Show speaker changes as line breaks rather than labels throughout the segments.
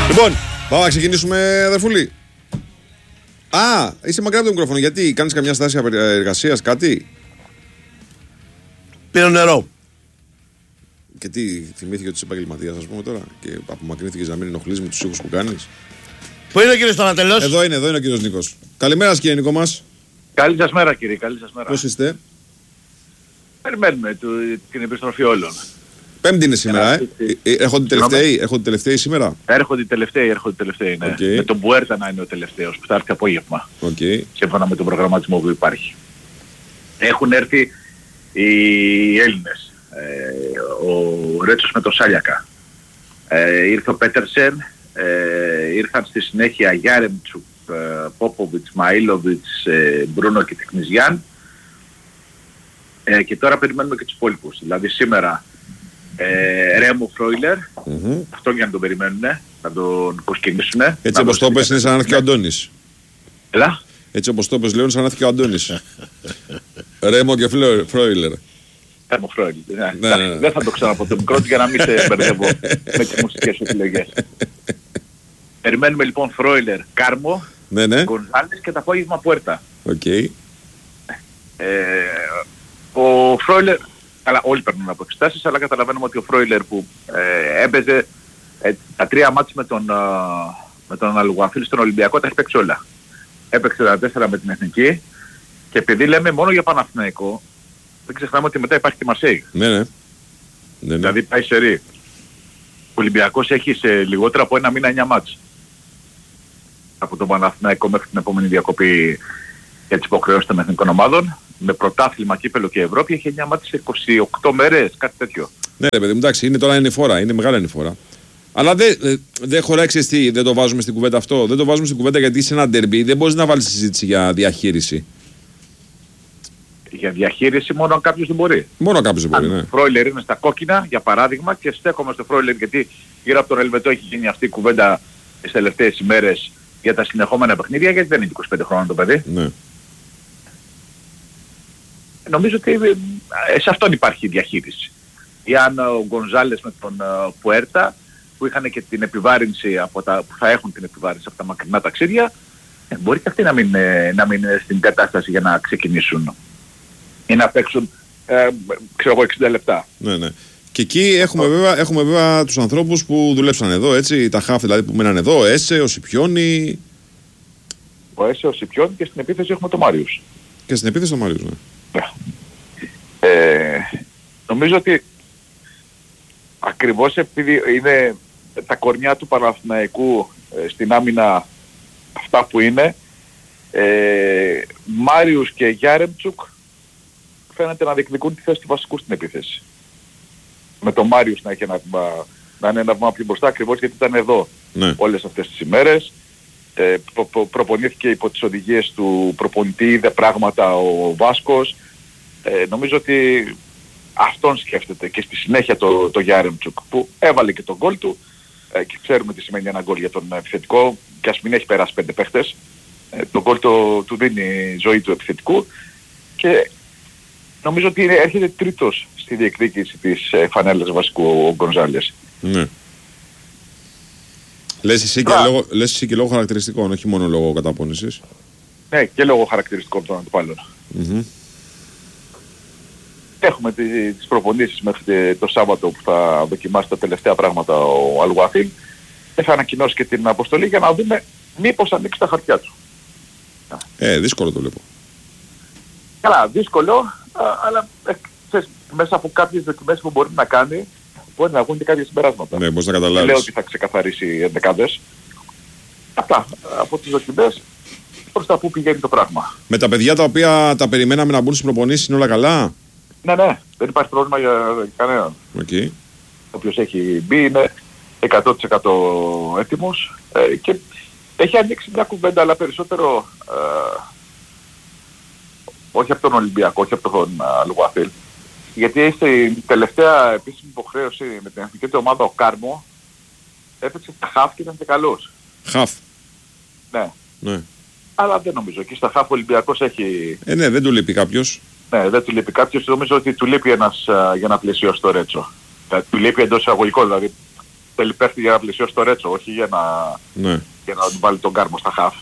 Λοιπόν, πάμε να ξεκινήσουμε, αδερφούλη. Α, είσαι μακριά από το μικρόφωνο. Γιατί κάνεις καμιά στάση εργασίας, κάτι?
Πίνω νερό.
Και τι, θυμήθηκε ότι είσαι επαγγελματίας, ας πούμε τώρα, και απομακρύνθηκες να μην ενοχλείς με τους ήχους που κάνεις?
Πού είναι ο κύριος Στανατελός?
Εδώ είναι ο κύριος Νίκος. Καλημέρα, κύριε Νίκο μας.
Καλή σας μέρα, κύριε, καλή σας μέρα.
Πώς είστε?
Περιμένουμε την επιστροφή όλων.
Πέμπτη είναι σήμερα, Έρχονται τελευταίοι σήμερα.
Έρχονται οι τελευταίοι, ναι.
Okay.
Με τον Μπουέρτα να είναι ο τελευταίος που θα έρθει απόγευμα.
Okay.
Σύμφωνα με τον προγραμματισμό που υπάρχει. Έχουν έρθει οι Έλληνες. Ο Ρέτσος με το Σάλιακα. Ήρθε ο Πέτερσεν. Ήρθαν στη συνέχεια Γιάρεμτσουκ, Πόποβιτς, Μαΐλοβιτς, Μπρούνο και Τεκνιζιάν. Και τώρα περιμένουμε και τους υπόλοιπους. Δηλαδή σήμερα Ρέμο Φρόιλερ, αυτόν για να τον περιμένουνε, να τον προσκυνήσουν.
Έτσι όπως το πες είναι σαν να έρθει ο Αντώνης.
Έλα.
Έτσι όπως το πες λέω είναι σαν να έρθει ο Αντώνης. Ρέμο και Φρόιλερ.
Ρέμο Φρόιλερ, ναι. Δεν θα το ξαναπώ το μικρό του για να μην σε μπερδεύω με τις μουσικές επιλογές. Περιμένουμε λοιπόν Φρόιλερ, Κάρμο, Γκονζάλες και τα απόγευμα Πουέρτα. Ο Φρόιλερ, αλλά όλοι παίρνουν από εξετάσεις, αλλά καταλαβαίνουμε ότι ο Φρόιλερ που έπαιζε τα 3 μάτς με τον Αλγουαφίλ στον Ολυμπιακό τα έχει παίξει όλα. Έπαιξε τα 4 με την Εθνική και επειδή λέμε μόνο για Παναθηναϊκό, δεν ξεχνάμε ότι μετά υπάρχει τη Μαρσέη.
Ναι.
Δηλαδή πάει σε ρί. Ο Ολυμπιακός έχει σε λιγότερα από 1 μήνα 9 μάτς. Από τον Παναθηναϊκό μέχρι την επόμενη διακοπή για τις υποχρεώσεις των εθνικών ομάδων. Με πρωτάθλημα, κύπελο και Ευρώπη έχει 9 μάτς σε 28 μέρες, κάτι τέτοιο. Ναι
ρε παιδί μου, εντάξει, είναι τώρα ανηφόρα, είναι μεγάλη ανηφόρα. Αλλά δεν χωράει, τι, δεν το βάζουμε στην κουβέντα αυτό. Δεν το βάζουμε στην κουβέντα γιατί σε ένα ντερμπι δεν μπορείς να βάλεις συζήτηση για διαχείριση.
Για διαχείριση μόνο αν κάποιος δεν μπορεί.
Μόνο κάποιος δεν μπορεί, ναι.
Ο Φρόιλερ είναι στα κόκκινα, για παράδειγμα, και στέκομαι στο Φρόιλερ γιατί γύρω από τον Ελβετό έχει γίνει αυτή η κουβέντα τις τελευταίες ημέρες για τα συνεχόμενα παιχνίδια, γιατί δεν είναι 25 χρόνια το παιδί.
Ναι.
Νομίζω ότι σε αυτόν υπάρχει διαχείριση. Ή αν ο Γκονζάλες με τον Πουέρτα που είχαν και την επιβάρυνση που θα έχουν την επιβάρυνση από τα μακρινά ταξίδια, μπορεί και αυτοί να μην είναι στην κατάσταση για να ξεκινήσουν ή να παίξουν ξέρω εγώ 60 λεπτά.
Ναι. Και εκεί έχουμε βέβαια τους ανθρώπους που δουλέψαν εδώ, έτσι, τα χάφη δηλαδή που μέναν εδώ, Έσε, ο Σιπιόνι.
Ο Έσε, ο Σιπιόνι και στην επίθεση έχουμε τον Μάριους.
Και στην επίθεση τον Μάριους, ναι.
Νομίζω ότι ακριβώς επειδή είναι τα κορμιά του Παναθηναϊκού στην άμυνα αυτά που είναι, Μάριους και Γιάρεμτσουκ φαίνεται να διεκδικούν τη θέση του βασικού στην επίθεση. Με τον Μάριους να είναι ένα βήμα πιο μπροστά ακριβώς γιατί ήταν εδώ όλες αυτές τις ημέρες. Προπονήθηκε υπό τις οδηγίες του προπονητή, είδε πράγματα ο Βάσκος. Νομίζω ότι αυτόν σκέφτεται και στη συνέχεια το Γιάρεμτσουκ που έβαλε και τον γκολ του και ξέρουμε τι σημαίνει ένα γκολ για τον επιθετικό και ας μην έχει περάσει 5 παίχτες. Το γκολ του δίνει ζωή του επιθετικού και νομίζω ότι έρχεται τρίτος στη διεκδίκηση της φανέλας βασικού ο Γκονζάλες.
Ναι. Λες εσύ και λόγω χαρακτηριστικών, όχι μόνο λόγω καταπώνησης.
Ναι, και λόγω χαρακτηριστικών των αντιπάλων. Έχουμε τις προπονήσεις μέχρι το Σάββατο που θα δοκιμάσει τα τελευταία πράγματα ο Αλγουαφίλ και θα ανακοινώσει και την αποστολή για να δούμε μήπως ανοίξει τα χαρτιά του.
Δύσκολο το βλέπω.
Καλά, δύσκολο, αλλά μέσα από κάποιες δοκιμές που μπορεί να κάνει μπορεί να βγουν και κάποια συμπεράσματα.
Ναι, μπορείς να καταλάβεις.
Λέω ότι θα ξεκαθαρίσει εντεκάδες. Αυτά από τις δοκιμές προς τα που πηγαίνει το πράγμα.
Με τα παιδιά τα οποία τα περιμέναμε να μπουν στις προπονήσεις είναι όλα καλά?
Ναι, δεν υπάρχει πρόβλημα για κανέναν.
Okay.
Όποιος έχει μπει είναι 100% έτοιμος και έχει ανοίξει μια κουβέντα, αλλά περισσότερο όχι από τον Ολυμπιακό, όχι από τον Αλγουαφίλ. Γιατί στην τελευταία επίσημη υποχρέωση με την εθνική του ομάδα ο Κάρμο έπαιξε στα χαφ και ήταν και καλός.
Χαφ.
Ναι. Αλλά δεν νομίζω. Και στα χαφ ο Ολυμπιακός έχει...
ναι, δεν του λείπει κάποιος.
Ναι, δεν του λείπει κάποιος. Νομίζω ότι του λείπει ένας για να πλαισιώσει το Ρέτσο. Του λείπει εντός εισαγωγικών, δηλαδή θέλει πέφτει για να πλησιώσει το Ρέτσο, όχι για να του βάλει τον Κάρμο στα χαφ.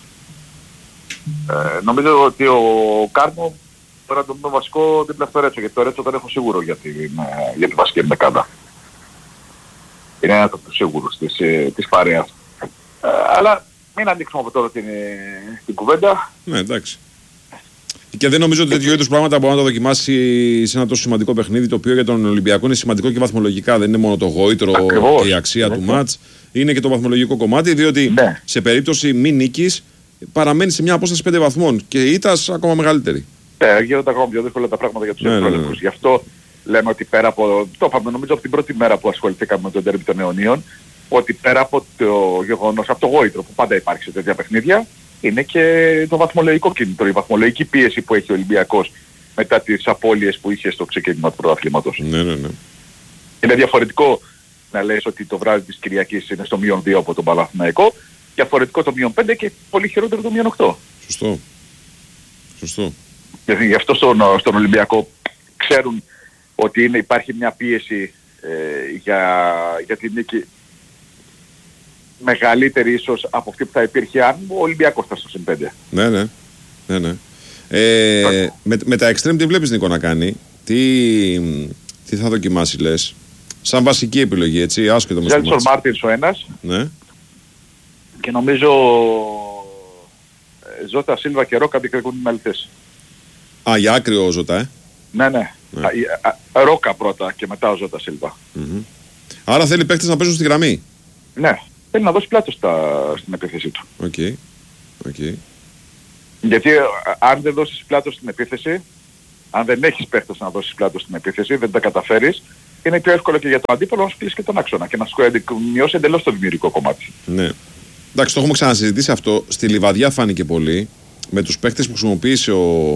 Νομίζω ότι ο Κάρμο τώρα τον βασικό δίπλα στο Ρέτσο, γιατί το Ρέτσο δεν έχω σίγουρο για τη βασική δεκάδα. Είναι ένα από τους σίγουρους της παρέας. Αλλά μην ανοίξουμε από τώρα την κουβέντα.
Ναι, εντάξει. Και δεν νομίζω ότι τέτοιο είδους πράγματα μπορεί να το δοκιμάσει σε ένα τόσο σημαντικό παιχνίδι, το οποίο για τον Ολυμπιακό είναι σημαντικό και βαθμολογικά. Δεν είναι μόνο το γόητρο και η αξία του μάτς, είναι και το βαθμολογικό κομμάτι, διότι σε περίπτωση μη νίκης παραμένει σε μια απόσταση 5 βαθμών και η ήττας ακόμα μεγαλύτερη.
Γίνονται ακόμα πιο δύσκολα τα πράγματα για τους ευρωπαϊκούς. Γι' αυτό λέμε ότι πέρα από. Το είπαμε νομίζω από την πρώτη μέρα που ασχοληθήκαμε με τον ντέρμπι των αιωνίων, ότι πέρα από το γεγονός, από το γόητρο που πάντα υπάρχει σε τέτοια παιχνίδια, είναι και το βαθμολογικό κίνητρο, η βαθμολογική πίεση που έχει ο Ολυμπιακός μετά τις απώλειες που είχε στο ξεκίνημα του πρωταθλήματος.
Ναι.
Είναι διαφορετικό να λες ότι το βράδυ της Κυριακής είναι στο -2 από τον Παναθηναϊκό, διαφορετικό το -5 και πολύ χειρότερο το -8.
Σωστό.
Γιατί γι' αυτό στον Ολυμπιακό ξέρουν ότι υπάρχει μια πίεση για την νίκη μεγαλύτερη ίσως από αυτή που θα υπήρχε αν ο Ολυμπιακός ήταν στο +5.
Ναι. Με τα extreme τι βλέπεις, Νίκο, να κάνει? Τι θα δοκιμάσει, λες? Σαν βασική επιλογή, έτσι, άσχετο με το
Ζέλσον Μάρτινς ο ένας.
Ναι.
Και νομίζω Ζώτα Σίλβα και Ρόκα αντικρικούν την άλλη θέση.
Για άκριο ο Ζώτα,
Ναι. Ρόκα πρώτα και μετά ο Ζώτα Σίλβα.
Άρα θέλει παίκτες να παίζουν στη γραμμή.
Ναι. Θέλει να δώσει πλάτος στην επίθεση του.
Οκ.
Γιατί αν δεν δώσεις πλάτος στην επίθεση, αν δεν έχεις παίκτες να δώσεις πλάτος στην επίθεση, δεν τα καταφέρεις, είναι πιο εύκολο και για τον αντίπαλο να σου κλείσει και τον άξονα και να σου μειώσει εντελώς το δημιουργικό κομμάτι.
Ναι. Εντάξει, το έχουμε ξανασυζητήσει αυτό. Στη Λιβαδιά φάνηκε πολύ. Με τους παίκτες που χρησιμοποίησε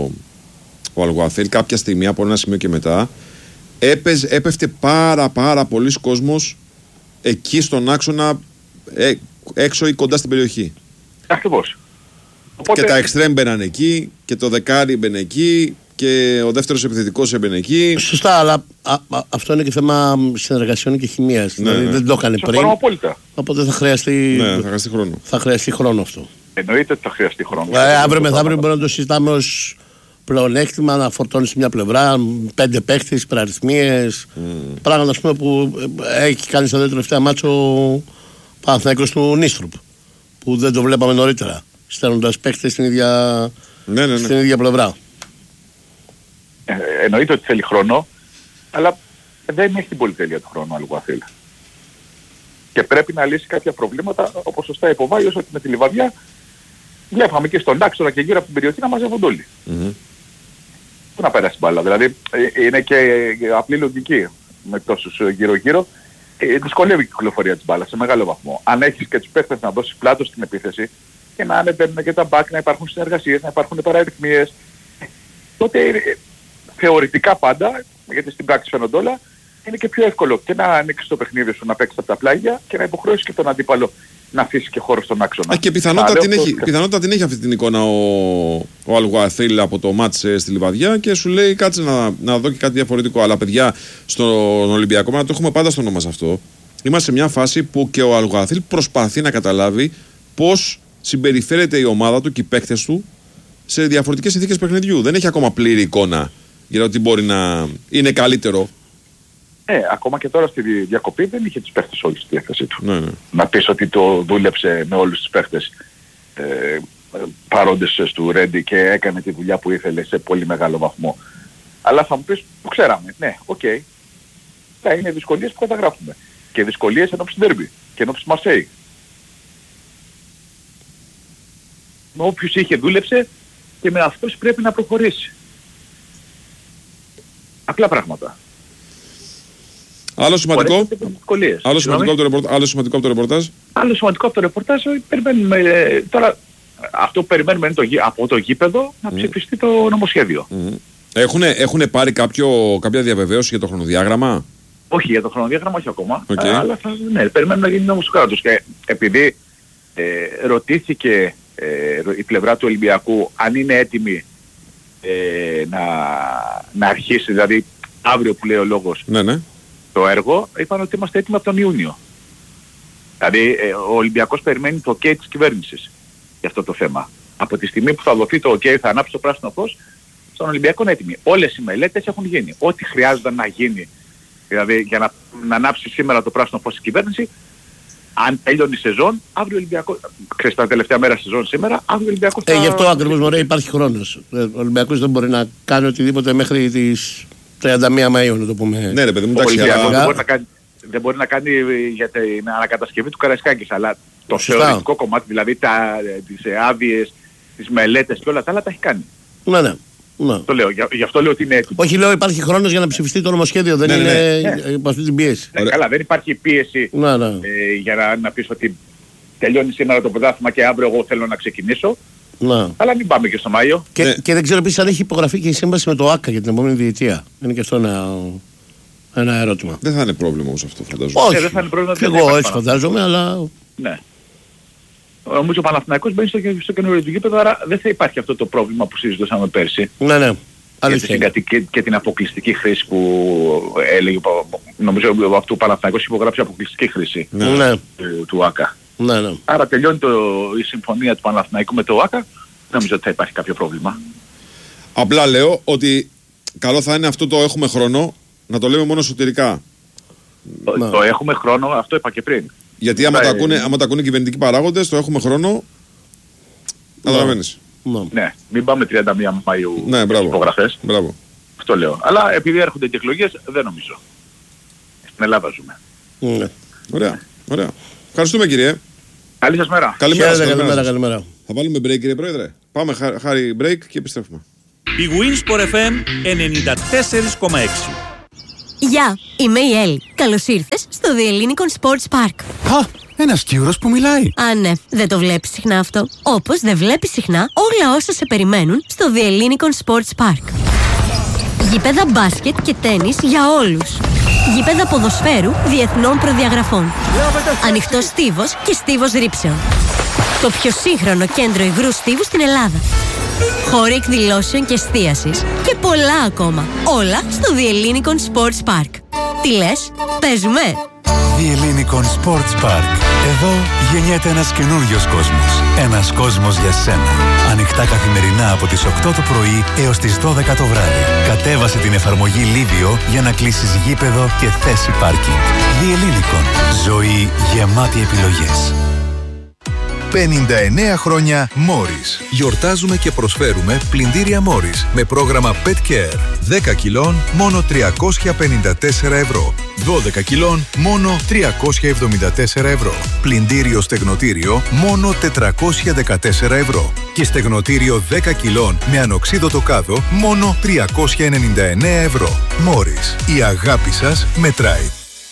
ο Αλγουαθίλ κάποια στιγμή από ένα σημείο και μετά, έπεφτε πάρα πολλής κόσμος εκεί στον άξονα, έξω ή κοντά στην περιοχή.
Ακριβώς.
Και τα εξτρέμ μπαίναν εκεί και το δεκάρι μπαινε εκεί και ο δεύτερος επιθετικός έμπαινε εκεί.
Σωστά, αλλά αυτό είναι και θέμα συνεργασιών και χημείας. Δηλαδή δεν το έκανε πριν. Οπότε θα χρειαστεί
χρόνο.
Θα χρειαστεί χρόνο αυτό.
Εννοείται ότι θα χρειαστεί χρόνο.
Αύριο μεθαύριο μπορεί να το συζητάμε ως πλεονέκτημα, να φορτώνεις μια πλευρά, 5 παίκτες, υπεραριθμίες. Πράγματα, ας πούμε, που έχει κάνει στα 2 τελευταία μάτσο ο Παναθηναϊκός του Νίστρουπ. Που δεν το βλέπαμε νωρίτερα. Στέλνοντας παίκτες στην ίδια πλευρά.
Εννοείται ότι θέλει χρόνο, αλλά δεν έχει την πολυτέλεια του χρόνου Αλγουαθίλ. Και πρέπει να λύσει κάποια προβλήματα, όπως σωστά είπε ο Βάιος, ότι με τη Λιβαδιά βλέπαμε και στον άξονα και γύρω από την περιοχή να μαζεύονται όλοι. Πού να περάσει μπάλα, δηλαδή είναι και απλή λογική με τόσους γύρω-γύρω. Δυσκολεύει η κυκλοφορία της μπάλας σε μεγάλο βαθμό. Αν έχεις και τους παίκτες να δώσεις πλάτος στην επίθεση και να ανεβαίνουν και τα μπακ, να υπάρχουν συνεργασίες, να υπάρχουν παραρρυθμίες, τότε θεωρητικά πάντα, γιατί στην πράξη φαίνονται όλα, είναι και πιο εύκολο και να ανοίξεις το παιχνίδι σου, να παίξεις από τα πλάγια και να υποχρεώσεις και τον αντίπαλο να αφήσει και χώρο στον άξονα.
Και πιθανότατα την έχει αυτή την εικόνα ο Αλγουαθίλ από το μάτς στη Λιβαδιά και σου λέει κάτσε να δω και κάτι διαφορετικό. Αλλά παιδιά, στον Ολυμπιακό, να το έχουμε πάντα στο όνομα αυτό, είμαστε σε μια φάση που και ο Αλγουαθίλ προσπαθεί να καταλάβει πώς συμπεριφέρεται η ομάδα του και οι παίκτες του σε διαφορετικές συνθήκες παιχνιδιού. Δεν έχει ακόμα πλήρη εικόνα για το τι μπορεί να είναι καλύτερο.
Ακόμα και τώρα στη διακοπή δεν είχε τους παίχτες όλοι στη διάθεσή του.
Ναι.
Να πεις ότι το δούλεψε με όλους τους παίχτες παρόντες του Ρέντι και έκανε τη δουλειά που ήθελε σε πολύ μεγάλο βαθμό. Αλλά θα μου πεις, το ξέραμε. Ναι, οκ. Θα είναι δυσκολίες που καταγράφουμε. Και δυσκολίες ενώπιση ντέρμπι και ενώπιση Μαρσέη. Με όποιους είχε δούλεψε και με αυτός πρέπει να προχωρήσει. Απλά πράγματα.
Άλλο σημαντικό από το ρεπορτάζ.
Άλλο σημαντικό από το ρεπορτάζ, περιμένουμε τώρα, αυτό που περιμένουμε είναι από το γήπεδο να ψηφιστεί το νομοσχέδιο.
Έχουν πάρει κάποια διαβεβαίωση για το χρονοδιάγραμμα?
Όχι, για το χρονοδιάγραμμα όχι ακόμα, αλλά περιμένουμε να γίνει νόμος του κράτους. Και επειδή ρωτήθηκε η πλευρά του Ολυμπιακού αν είναι έτοιμη να αρχίσει, δηλαδή αύριο που λέει ο λόγος, το έργο, είπαν ότι είμαστε έτοιμοι από τον Ιούνιο. Δηλαδή ο Ολυμπιακός περιμένει το OK της κυβέρνησης για αυτό το θέμα. Από τη στιγμή που θα δοθεί το OK, θα ανάψει το πράσινο φως, στον Ολυμπιακό είναι έτοιμοι. Όλες οι μελέτες έχουν γίνει. Ό,τι χρειάζονταν να γίνει, δηλαδή για να ανάψει σήμερα το πράσινο φως η κυβέρνηση, αν τέλειωνε η σεζόν, αύριο ο Ολυμπιακός, ξέρεις τα τελευταία μέρα σεζόν σήμερα, αύριο ο Ολυμπιακός θα...
Γι' αυτό ακριβώς μωρέ υπάρχει χρόνος. Ο Ολυμπιακός δεν μπορεί να κάνει οτιδήποτε μέχρι τις 31 Μαΐου, να το πούμε.
Ναι ρε παιδί μου,
ο Ολυμπιακός δεν μπορεί να κάνει για την ανακατασκευή του Καραϊσκάκης, αλλά το θεωρητικό κομμάτι, δηλαδή τις άδειες, τις μελέτες και όλα τα άλλα τα έχει κάνει.
Ναι.
Το λέω, γι' αυτό λέω ότι είναι έτοιμο.
Όχι, λέω υπάρχει χρόνος για να ψηφιστεί το νομοσχέδιο, δεν είναι υπό αυτή την πίεση.
Καλά, δεν υπάρχει πίεση για να πεις ότι τελειώνει σήμερα το πρωτάθλημα και αύριο εγώ θέλω να ξεκινήσω. Αλλά μην πάμε και στο Μάιο.
Και δεν ξέρω επίσης αν έχει υπογραφεί και η σύμβαση με το ΆΚΑ για την επόμενη διετία. Είναι και αυτό ένα ερώτημα.
Δεν θα είναι πρόβλημα όμως αυτό, φαντάζομαι.
Όχι,
δεν θα είναι πρόβλημα.
Και εγώ έτσι φαντάζομαι, αλλά...
Ναι. Νομίζω ο Παναθηναϊκός μπαίνει στο καινούριο του γήπεδο, άρα δεν θα υπάρχει αυτό το πρόβλημα που συζητούσαμε πέρσι.
Ναι.
Και την αποκλειστική χρήση που έλεγε, νομίζω αυτού ο Παναθηναϊκός υπογράψει αποκλειστική χρήση του ΆΚΑ.
Ναι.
Άρα τελειώνει η συμφωνία του Παναθηναϊκού με το ΆΚΑ, νομίζω ότι θα υπάρχει κάποιο πρόβλημα.
Απλά λέω ότι καλό θα είναι αυτό το έχουμε χρόνο να το λέμε μόνο εσωτερικά.
Το έχουμε χρόνο, αυτό είπα και πριν.
Γιατί άμα τα ακούνε κυβερνητικοί παράγοντες, το έχουμε χρόνο. Καταλαβαίνεις.
Ναι, μην πάμε 31 Μαΐου υπογραφές.
Μπράβο.
Αυτό λέω. Αλλά επειδή έρχονται και εκλογές, δεν νομίζω. Στην Ελλάδα ζούμε.
Ναι.
Ωραία. Ευχαριστούμε κύριε.
Καλή σας μέρα.
Καλημέρα.
Θα βάλουμε break κύριε Πρόεδρε. Πάμε χάρη break και επιστρέφουμε.
Η Winsport FM 94,6.
Γεια, είμαι η Έλλη. Καλώς ήρθες στο The Ellinikon Sports Park.
Ένας Κύρος που μιλάει.
Α, ναι, δεν το βλέπεις συχνά αυτό. Όπως δεν βλέπεις συχνά όλα όσα σε περιμένουν στο The Ellinikon Sports Park. Γήπεδα μπάσκετ και τένις για όλους. Γήπεδα ποδοσφαίρου διεθνών προδιαγραφών. Ανοιχτός στίβος και στίβος ρήψεων. Το πιο σύγχρονο κέντρο υγρού στίβου στην Ελλάδα. Χώροι εκδηλώσεων και εστίασης και πολλά ακόμα. Όλα στο The Ellinikon Sports Park. Τι λες, παίζουμε?
The Ellinikon Sports Park. Εδώ γεννιέται ένας καινούριος κόσμος. Ένας κόσμος για σένα. Ανοιχτά καθημερινά από τις 8 το πρωί έως τις 12 το βράδυ. Κατέβασε την εφαρμογή Livio για να κλείσεις γήπεδο και θέση πάρκινγκ. The Ellinikon. Ζωή γεμάτη επιλογές.
59 χρόνια Morris. Γιορτάζουμε και προσφέρουμε πλυντήρια Morris με πρόγραμμα Pet Care. 10 κιλών μόνο 354 ευρώ. 12 κιλών μόνο 374 ευρώ. Πλυντήριο στεγνοτήριο μόνο 414 ευρώ. Και στεγνοτήριο 10 κιλών με ανοξίδωτο κάδο μόνο 399 ευρώ. Morris. Η αγάπη σας μετράει.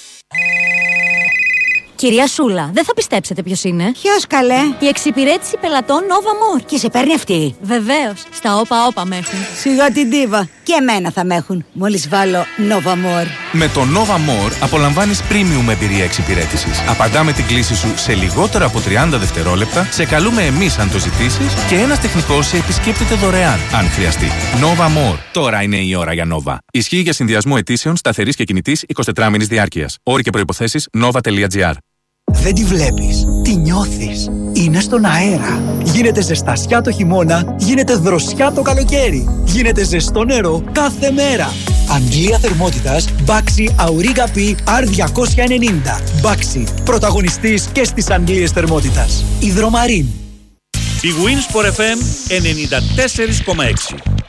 Κυρία Σούλα, δεν θα πιστέψετε ποιος είναι.
Ποιος καλέ?
Η εξυπηρέτηση πελατών Nova More.
Και σε παίρνει αυτή?
Βεβαίως. Στα όπα με έχουν.
Σιγά την ντίβα. Και εμένα θα με έχουν. Μόλις βάλω Nova More.
Με το Nova More απολαμβάνεις premium εμπειρία εξυπηρέτησης. Απαντάμε την κλήση σου σε λιγότερο από 30 δευτερόλεπτα, σε καλούμε εμείς αν το ζητήσεις και ένας τεχνικός σε επισκέπτεται δωρεάν, αν χρειαστεί. Nova More. Τώρα είναι η ώρα για Nova. Ισχύει για συνδυασμό αιτήσεων σταθερής και κινητής 24μηνης διάρκειας. Όροι και προϋποθέσεις nova.gr.
Δεν τη βλέπεις, τη νιώθεις. Είναι στον αέρα. Γίνεται ζεστασιά το χειμώνα, γίνεται δροσιά το καλοκαίρι. Γίνεται ζεστό νερό κάθε μέρα. Αντλία θερμότητας Baxi Auriga P R290. Baxi, πρωταγωνιστής και στις αντλίες θερμότητας. Υδρομαρίν.
Η Winsport FM 94,6.